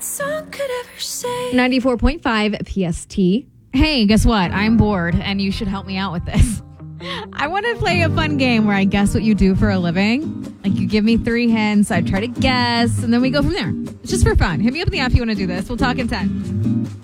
song could ever say. 94.5 PST. Hey, guess what? I'm bored, and you should help me out with this. I want to play a fun game where I guess what you do for a living. Like, you give me 3 hints, I try to guess, and then we go from there. It's just for fun. Hit me up in the app if you want to do this. We'll talk in 10.